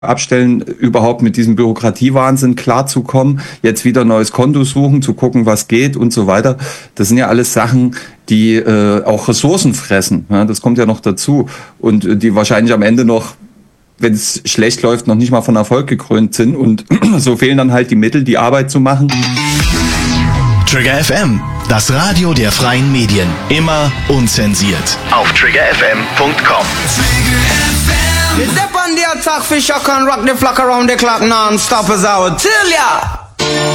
abstellen, überhaupt mit diesem Bürokratiewahnsinn klarzukommen, jetzt wieder ein neues Konto suchen, zu gucken, was geht und so weiter. Das sind ja alles Sachen, die auch Ressourcen fressen. Ja, das kommt ja noch dazu und die wahrscheinlich am Ende noch, wenn es schlecht läuft, noch nicht mal von Erfolg gekrönt sind und so fehlen dann halt die Mittel, die Arbeit zu machen. Trigger FM, das Radio der freien Medien, immer unzensiert. Auf triggerfm.com. You step on the attack, fish, I can rock the flock around the clock non-stop as I would tell ya.